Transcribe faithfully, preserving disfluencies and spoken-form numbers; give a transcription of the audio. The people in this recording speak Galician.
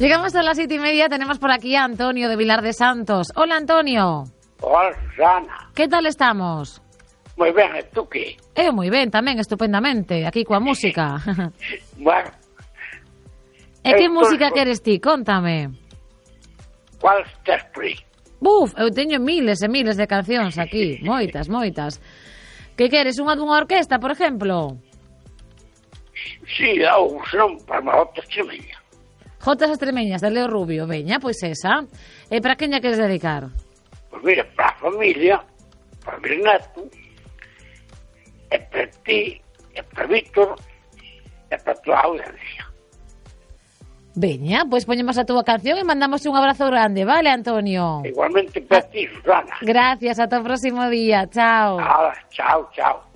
Llegamos a las siete y media, tenemos por aquí a Antonio de Vilar de Santos. Hola, Antonio. Hola, Susana. Que tal estamos? Moi ben, e tú que? Eu moi ben, tamén, estupendamente, aquí coa música. Bueno. E que música queres ti? Cóntame. Cual estás por aí? Buf, eu teño miles e miles de cancións aquí, moitas, moitas. Que queres, unha dunha orquesta, por exemplo? Si, sí, ou senón para unha outra extremeña. Jotas Extremeñas de Leo Rubio, veña, pois esa. E para quen lla queres dedicar? Pois mira, para a familia, para o neto, e para ti, e para Víctor, e para a tua audiencia. Veña, pois poñemos a túa canción e mandamos un abrazo grande, vale, Antonio? Igualmente para ti, Susana. Gracias, ata o próximo día, chao. Ah, chao, chao.